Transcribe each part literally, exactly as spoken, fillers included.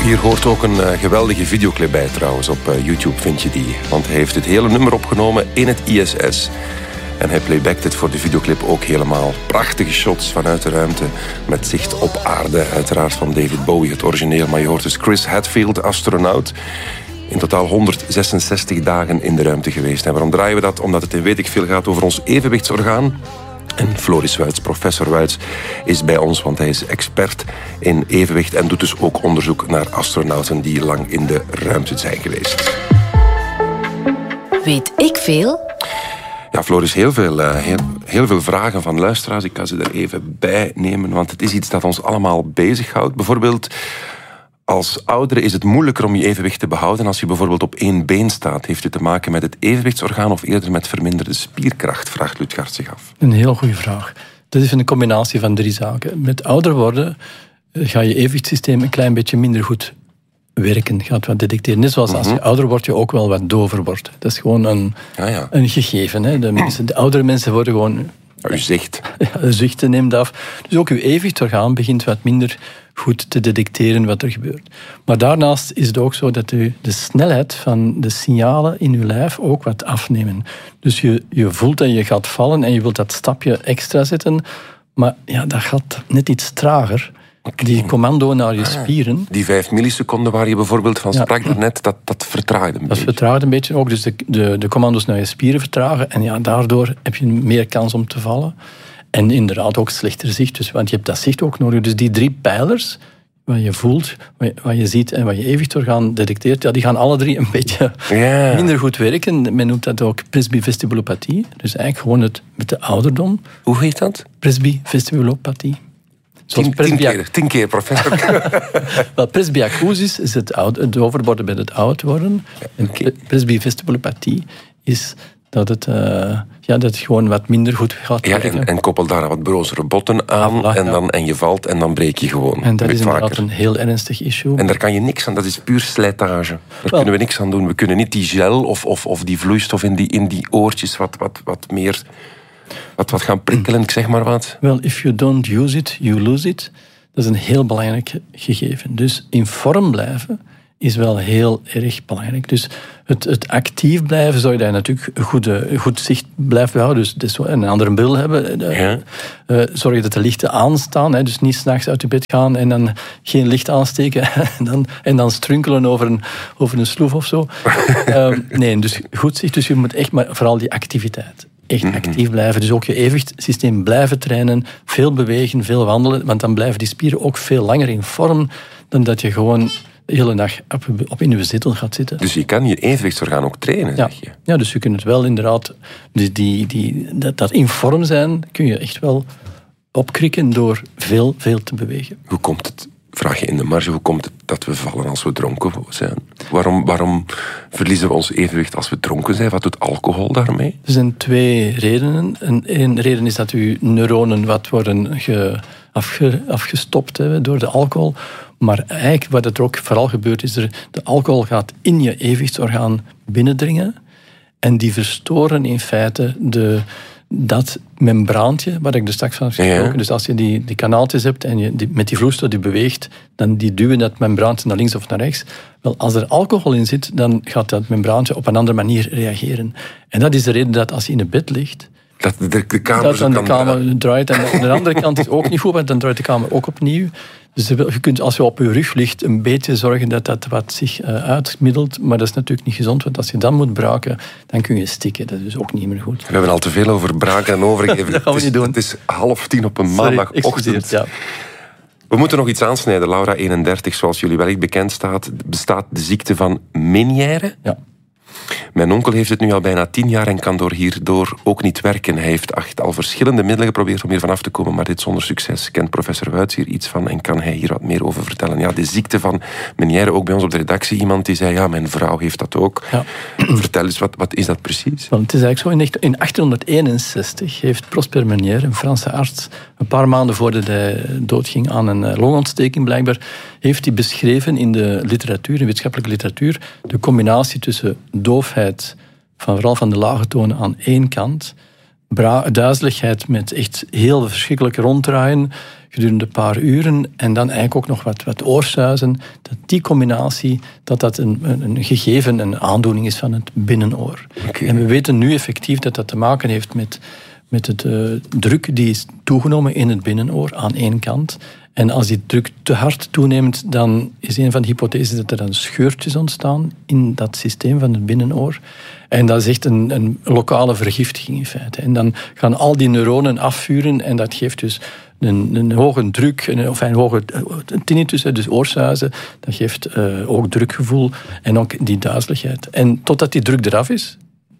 Hier hoort ook een uh, geweldige videoclip bij trouwens. Op uh, YouTube vind je die. Want hij heeft het hele nummer opgenomen in het I S S. En hij playbackt het voor de videoclip ook helemaal. Prachtige shots vanuit de ruimte. Met zicht op aarde. Uiteraard van David Bowie, het origineel. Maar je hoort dus Chris Hadfield, astronaut. In totaal honderdzesenzestig dagen in de ruimte geweest. En waarom draaien we dat? Omdat het in weet ik veel gaat over ons evenwichtsorgaan. En Floris Wuits, professor Wuits, is bij ons, want hij is expert in evenwicht en doet dus ook onderzoek naar astronauten die lang in de ruimte zijn geweest. Weet ik veel? Ja, Floris, heel veel, uh, heel, heel veel vragen van luisteraars. Ik kan ze er even bij nemen, want het is iets dat ons allemaal bezighoudt. Bijvoorbeeld, als oudere is het moeilijker om je evenwicht te behouden als je bijvoorbeeld op één been staat. Heeft het te maken met het evenwichtsorgaan of eerder met verminderde spierkracht, vraagt Lutgaert zich af. Een heel goede vraag. Dat is een combinatie van drie zaken. Met ouder worden ga je evenwichtssysteem een klein beetje minder goed werken, gaat wat detecteren. Net zoals als je ouder wordt, je ook wel wat dover wordt. Dat is gewoon een, ja, ja. een gegeven. Hè. De, mensen, de oudere mensen worden gewoon... Ja, uw zicht. Ja, de zicht neemt af. Dus ook uw evenwichtsorgaan begint wat minder goed te detecteren wat er gebeurt. Maar daarnaast is het ook zo dat u de snelheid van de signalen in uw lijf ook wat afnemen. Dus je, je voelt dat je gaat vallen en je wilt dat stapje extra zetten, maar ja, dat gaat net iets trager. Okay. Die commando naar je spieren. Die vijf milliseconden waar je bijvoorbeeld van sprak ja. daarnet, dat, dat vertraagt een dat beetje. Dat vertraagt een beetje ook. Dus de, de, de commando's naar je spieren vertragen. En ja, daardoor heb je meer kans om te vallen. En inderdaad ook slechter zicht. Dus, want je hebt dat zicht ook nodig. Dus die drie pijlers, wat je voelt, wat je, wat je ziet en wat je evenwichtsorgaan detecteert, ja, die gaan alle drie een beetje ja. minder goed werken. Men noemt dat ook presbyvestibulopathie. Dus eigenlijk gewoon het met de ouderdom. Hoe heet dat? Presbyvestibulopathie. Tien, tien, keer, tien keer, professor. Wel, presbyacusis is het, oud, het overborden bij het oud worden. En okay. presbyvestibulopathie is dat het, uh, ja, dat het gewoon wat minder goed gaat ja, werken. En, en koppel daar wat brozere botten aan ah, en, dan, en je valt en dan breek je gewoon. En dat is inderdaad vaker. een heel ernstig issue. En daar kan je niks aan, dat is puur slijtage. Daar well, kunnen we niks aan doen. We kunnen niet die gel of, of, of die vloeistof in die, in die oortjes wat, wat, wat meer... Wat, wat gaan prikkelen, ik zeg maar wat. Wel, if you don't use it, you lose it. Dat is een heel belangrijk gegeven. Dus in vorm blijven is wel heel erg belangrijk. Dus het, het actief blijven, zou je daar natuurlijk goed, goed zicht blijven houden. Dus, dus een andere bril hebben. Ja. Uh, zorg dat de lichten aanstaan. Hè, dus niet 's nachts uit je bed gaan en dan geen licht aansteken. en, dan, en dan strunkelen over een, over een sloef of zo. uh, nee, dus goed zicht. Dus je moet echt maar vooral die activiteit. Echt actief blijven. Dus ook je evenwichtssysteem blijven trainen. Veel bewegen, veel wandelen. Want dan blijven die spieren ook veel langer in vorm dan dat je gewoon de hele dag op, op in je zetel gaat zitten. Dus je kan je evenwichtsorgaan ook trainen, ja. zeg je? Ja, dus je kunt het wel inderdaad... Die, die, die, dat, dat in vorm zijn kun je echt wel opkrikken door veel, veel te bewegen. Hoe komt het... Vraag je in de marge, hoe komt het dat we vallen als we dronken zijn? Waarom, waarom verliezen we ons evenwicht als we dronken zijn? Wat doet alcohol daarmee? Er zijn twee redenen. Een reden is dat uw neuronen wat worden ge, afge, afgestopt hebben door de alcohol. Maar eigenlijk wat er ook vooral gebeurt is, er, de alcohol gaat in je evenwichtsorgaan binnendringen en die verstoren in feite de... dat membraantje, waar ik er straks van heb gesproken. Ja. Dus als je die, die kanaaltjes hebt en je die, met die vloeistof die beweegt, dan die duwen dat membraantje naar links of naar rechts. Wel, als er alcohol in zit, dan gaat dat membraantje op een andere manier reageren. En dat is de reden dat als je in het bed ligt, dat de, de kamer, dat dan de kamer draaien. draait. En aan de andere kant is ook niet goed, want dan draait de kamer ook opnieuw. Dus je kunt, als je op je rug ligt, een beetje zorgen dat dat wat zich uh, uitmiddelt. Maar dat is natuurlijk niet gezond, want als je dan moet braken, dan kun je stikken. Dat is dus ook niet meer goed. We hebben al te veel over braken en overgeven. Dat gaan we het, is, niet doen. het is half tien op een Sorry, maandagochtend. Ja. We moeten nog iets aansnijden. Laura, eenendertig, zoals jullie wellicht bekend staat, bestaat de ziekte van Meniere. Ja. Mijn onkel heeft het nu al bijna tien jaar en kan door hierdoor ook niet werken. Hij heeft acht al verschillende middelen geprobeerd om hier vanaf te komen, maar dit zonder succes. Kent professor Wuits hier iets van en kan hij hier wat meer over vertellen? Ja, de ziekte van Meniere, ook bij ons op de redactie. Iemand die zei, ja, mijn vrouw heeft dat ook. Ja. Vertel eens, wat, wat is dat precies? Wel, het is eigenlijk zo, in achttienhonderdeenenzestig heeft Prosper Meniere, een Franse arts, een paar maanden voordat hij doodging aan een longontsteking blijkbaar, heeft hij beschreven in de literatuur, in wetenschappelijke literatuur, de combinatie tussen doofheid, van, vooral van de lage tonen aan één kant, bra- duizeligheid met echt heel verschrikkelijk ronddraaien gedurende een paar uren en dan eigenlijk ook nog wat, wat oorsuizen, dat die combinatie, dat dat een, een, een gegeven, een aandoening is van het binnenoor. Okay. En we weten nu effectief dat dat te maken heeft met, met het uh, druk die is toegenomen in het binnenoor aan één kant. En als die druk te hard toeneemt, dan is een van de hypotheses dat er dan scheurtjes ontstaan in dat systeem van het binnenoor. En dat is echt een, een lokale vergiftiging in feite. En dan gaan al die neuronen afvuren en dat geeft dus een, een hoge druk, een, of een hoge tinnitus, dus oorsuizen. Dat geeft uh, ook drukgevoel en ook die duizeligheid. En totdat die druk eraf is,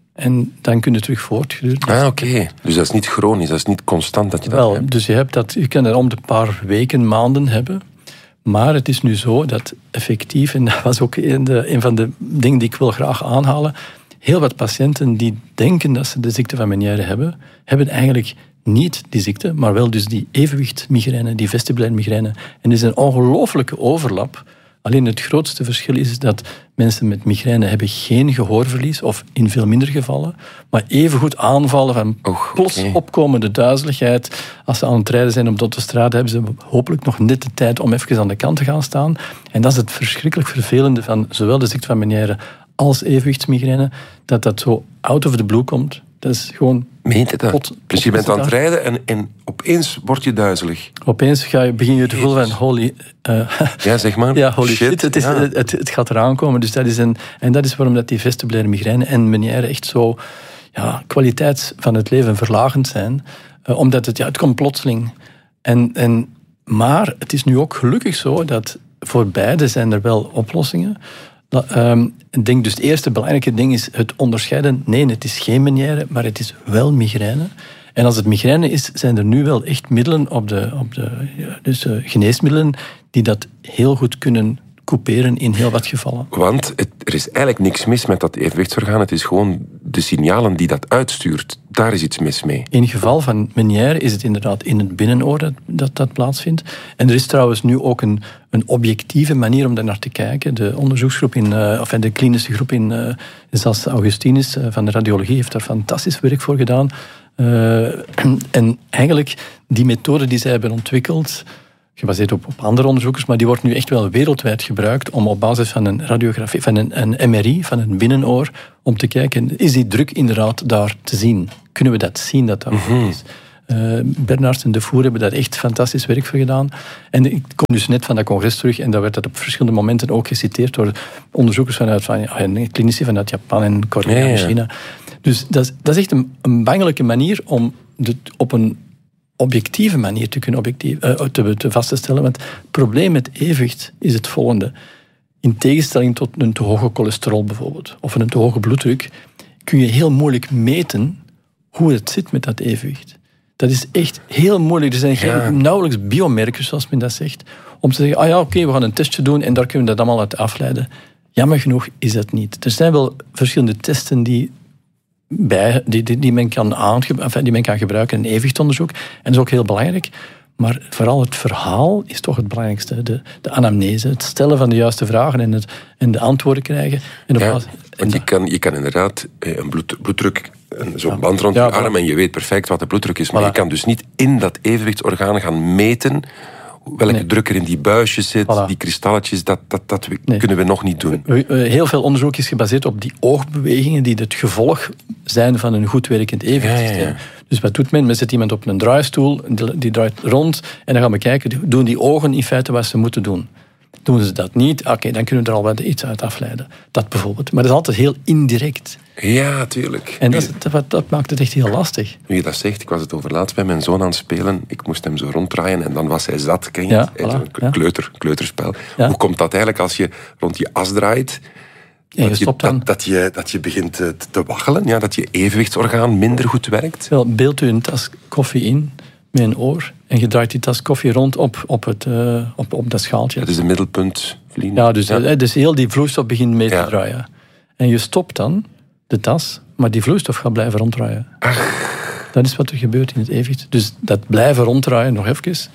en dan kun je terug voortduren. Ah, oké. Okay. Dus dat is niet chronisch, dat is niet constant dat je dat Wel, hebt. dus je, hebt dat, je kan dat om de paar weken, maanden hebben. Maar het is nu zo dat effectief, en dat was ook een, de, een van de dingen die ik wil graag aanhalen, heel wat patiënten die denken dat ze de ziekte van Meniere hebben, hebben eigenlijk niet die ziekte, maar wel dus die evenwichtmigraine, die vestibulaire migraine. En er is een ongelooflijke overlap. Alleen het grootste verschil is dat mensen met migraine hebben geen gehoorverlies, of in veel minder gevallen, maar evengoed aanvallen van Och, plots okay. opkomende duizeligheid. Als ze aan het rijden zijn op de autostrade, hebben ze hopelijk nog net de tijd om even aan de kant te gaan staan. En dat is het verschrikkelijk vervelende van zowel de ziekte van Meniere als evenwichtsmigraine, dat dat zo out of the blue komt. Dat is gewoon... Meent het dat? Pot, dus je bent aan het rijden en, en opeens word je duizelig. Opeens ga je, begin je te voelen van holy... Uh, ja, zeg maar. Ja, holy shit. shit. Het, is, ja. het, het, het gaat eraan komen. Dus dat is een, en dat is waarom dat die vestibulaire migraine en Meniere echt zo ja, kwaliteit van het leven verlagend zijn. Uh, omdat het, ja, het komt plotseling. En, en, maar het is nu ook gelukkig zo dat voor beide zijn er wel oplossingen. Um, ik denk dus het eerste belangrijke ding is het onderscheiden. Nee, het is geen Meniere, maar het is wel migraine. En als het migraine is, zijn er nu wel echt middelen op de, op de ja, dus, uh, geneesmiddelen die dat heel goed kunnen couperen in heel wat gevallen. Want het, er is eigenlijk niks mis met dat evenwichtsorgaan. Het is gewoon de signalen die dat uitstuurt. Daar is iets mis mee. In het geval van Meniere is het inderdaad in het binnenoor dat dat, dat plaatsvindt. En er is trouwens nu ook een, een objectieve manier om daar naar te kijken. De onderzoeksgroep, in, uh, of de klinische groep in, uh, in Sas Augustinus uh, van de radiologie heeft daar fantastisch werk voor gedaan. Uh, en eigenlijk die methode die zij hebben ontwikkeld, gebaseerd op, op andere onderzoekers, maar die wordt nu echt wel wereldwijd gebruikt om op basis van een radiografie, van een, een M R I, van een binnenoor, om te kijken, is die druk inderdaad daar te zien? Kunnen we dat zien dat dat mm-hmm. is? Uh, Bernard en De Voer hebben daar echt fantastisch werk voor gedaan. En ik kom dus net van dat congres terug en daar werd dat op verschillende momenten ook geciteerd door onderzoekers vanuit, van, ja, klinici vanuit Japan en Korea en ja, ja. China. Dus dat is, dat is echt een, een bangelijke manier om de, op een objectieve manier te kunnen objectief, uh, te, te vast te stellen. Want het probleem met evenwicht is het volgende. In tegenstelling tot een te hoge cholesterol bijvoorbeeld, of een te hoge bloeddruk, kun je heel moeilijk meten hoe het zit met dat evenwicht. Dat is echt heel moeilijk. Er zijn geen, ja. nauwelijks biomerkers, zoals men dat zegt, om te zeggen, ah ja, oké, okay, we gaan een testje doen en daar kunnen we dat allemaal uit afleiden. Jammer genoeg is dat niet. Er zijn wel verschillende testen die Bij, die, die, die, men kan aange, enfin, die men kan gebruiken in evenwichtonderzoek. En dat is ook heel belangrijk. Maar vooral het verhaal is toch het belangrijkste. De, de anamnese, het stellen van de juiste vragen en, het, en de antwoorden krijgen. En ja, pas, want je kan, je kan inderdaad een bloed, bloeddruk, zo'n ja. band rond ja, je arm, en je weet perfect wat de bloeddruk is. Maar voilà. Je kan dus niet in dat evenwichtsorgaan gaan meten welke nee. druk er in die buisjes zit, voilà. die kristalletjes, dat, dat, dat we, nee. kunnen we nog niet doen. Heel veel onderzoek is gebaseerd op die oogbewegingen die het gevolg zijn van een goed werkend evenwichtsysteem. Ja, ja, ja. Dus wat doet men? Men zet iemand op een draaistoel, die, die draait rond en dan gaan we kijken, doen die ogen in feite wat ze moeten doen? Doen ze dat niet? Oké, okay, dan kunnen we er al wat iets uit afleiden. Dat bijvoorbeeld. Maar dat is altijd heel indirect. Ja, tuurlijk. En dat, dat, dat maakt het echt heel lastig. Nu je dat zegt, ik was het overlaatst bij mijn zoon aan het spelen. Ik moest hem zo ronddraaien en dan was hij zat. Ken je ja, het? Voilà, Zo'n ja. kleuter, kleuterspel. Ja. Hoe komt dat eigenlijk als je rond die as draait? Ja, dat, je je, dat, dat, je, dat je begint te, te waggelen, ja, dat je evenwichtsorgaan minder goed werkt? Wel, beeld u een tas koffie in met een oor en je draait die tas koffie rond op, op, het, uh, op, op dat schaaltje. Dat is de middelpuntvlies. Ja, dus, ja. dus heel die vloeistof begint mee ja. te draaien. En je stopt dan de tas, maar die vloeistof gaat blijven ronddraaien. Ach. Dat is wat er gebeurt in het evenwicht. Dus dat blijven ronddraaien, nog even,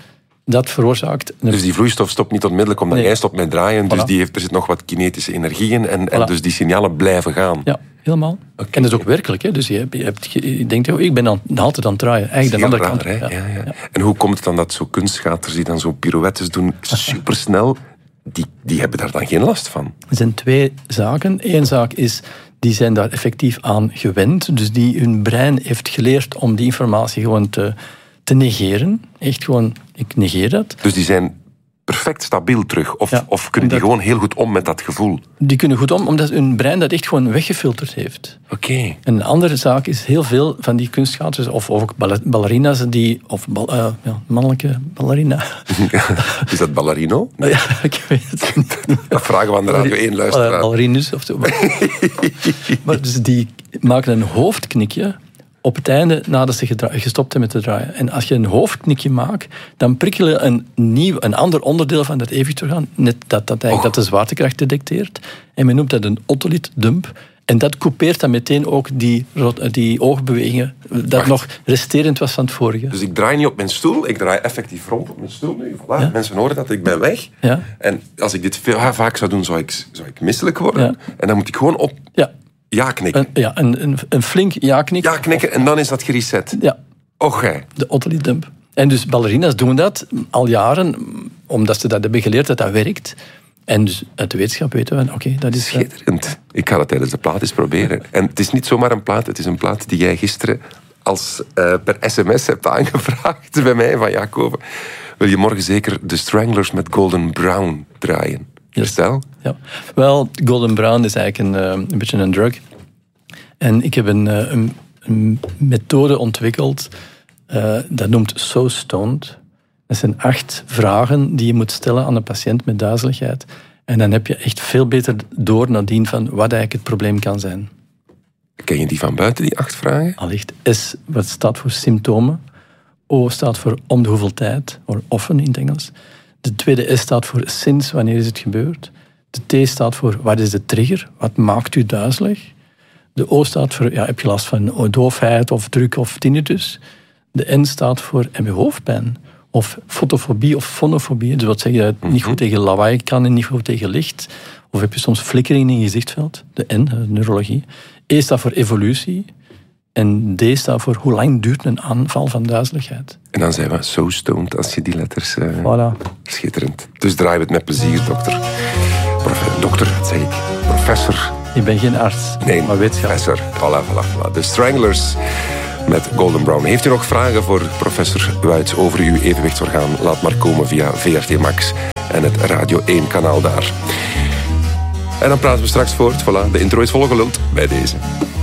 dat veroorzaakt... Een... Dus die vloeistof stopt niet onmiddellijk omdat nee. jij stopt met draaien. Voilà. Dus die heeft, er zit nog wat kinetische energie in. En, Voilà. en dus die signalen blijven gaan. Ja, helemaal. Okay. En dat is ook werkelijk. Hè? Dus je, hebt, je, hebt, je denkt, oh, ik ben dan altijd aan het draaien. Eigenlijk de andere raar, kant. Hè? Ja. Ja, ja. Ja. En hoe komt het dan dat zo kunstschaters die dan zo'n pirouettes doen, supersnel, die, die hebben daar dan geen last van? Er zijn twee zaken. Eén zaak is, die zijn daar effectief aan gewend. Dus die, hun brein heeft geleerd om die informatie gewoon te, te negeren. Echt gewoon, ik negeer dat. Dus die zijn perfect stabiel terug? Of, Ja, of kunnen die dat, gewoon heel goed om met dat gevoel? Die kunnen goed om, omdat hun brein dat echt gewoon weggefilterd heeft. Oké. Okay. Een andere zaak is heel veel van die kunstschaters, of, of ook ballerina's, die, of bal, uh, ja, mannelijke ballerina. Is dat ballerino? Nee. Ja, ik weet het niet. Dat vragen we aan de Radio één luisteraar. Ballerinus of zo. Maar dus die maken een hoofdknikje op het einde nadat ze gestopt hebben met te draaien. En als je een hoofdknikje maakt, dan prikkel je een, nieuw, een ander onderdeel van dat evenwichtsorgaan, net dat, dat, eigenlijk, dat de zwaartekracht detecteert. En men noemt dat een otolith-dump. En dat coupeert dan meteen ook die, die oogbewegingen, dat Wacht. nog resterend was van het vorige. Dus ik draai niet op mijn stoel, ik draai effectief rond op mijn stoel nu. Voilà. Ja. Mensen horen dat, ik ben weg. Ja. En als ik dit veel vaak zou doen, zou ik, zou ik misselijk worden. Ja. En dan moet ik gewoon op... Ja. Ja knikken. Een, ja, een, een, een flink ja knikken. Ja knikken en dan is dat gereset. Ja. Och, gij. De otolith-dump. En dus ballerina's doen dat al jaren, omdat ze dat hebben geleerd dat dat werkt. En dus uit de wetenschap weten we, oké, okay, dat is... Schitterend. Ik ga dat tijdens de plaat eens proberen. En het is niet zomaar een plaat, het is een plaat die jij gisteren als uh, per sms hebt aangevraagd bij mij, van Jacob. Wil je morgen zeker de Stranglers met Golden Brown draaien? Stel? Ja. Wel, Golden Brown is eigenlijk een, uh, een beetje een drug. En ik heb een, uh, een, een methode ontwikkeld, uh, dat noemt So Stoned. Dat zijn acht vragen die je moet stellen aan een patiënt met duizeligheid. En dan heb je echt veel beter door nadien van wat eigenlijk het probleem kan zijn. Ken je die van buiten, die acht vragen? Allicht. S, wat staat voor symptomen. O staat voor om de hoeveel tijd, of often in het Engels. De tweede S staat voor sinds, wanneer is het gebeurd. De T staat voor wat is de trigger, wat maakt u duizelig. De O staat voor, ja, heb je last van doofheid of druk of tinnitus. De N staat voor, heb je hoofdpijn? Of fotofobie of fonofobie. Dus wat zeg je, dat het niet goed tegen lawaai kan en niet goed tegen licht. Of heb je soms flikkering in je gezichtveld. De N, de neurologie. E staat voor evolutie. En D staat voor hoe lang duurt een aanval van duizeligheid. En dan zijn we so stoned als je die letters... Uh, voilà. Schitterend. Dus draaien we het met plezier, dokter. Profe- dokter, wat zeg ik? Professor. Ik ben geen arts, nee, maar wetenschap. Professor. Voilà, voilà, voilà. De Stranglers met Golden Brown. Heeft u nog vragen voor professor Wuits over uw evenwichtsorgaan? Laat maar komen via V R T Max en het Radio één kanaal daar. En dan praten we straks voort. Voilà, de intro is volgeluld bij deze.